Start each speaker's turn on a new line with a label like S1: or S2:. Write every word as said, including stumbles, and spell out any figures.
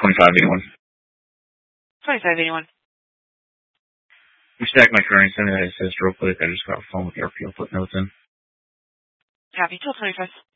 S1: twenty-five eighty-one.
S2: twenty-five eighty-one.
S1: You stack my current send me that assist real quick. I just got a phone with your field footnotes in.
S2: Copy. Till twenty-five.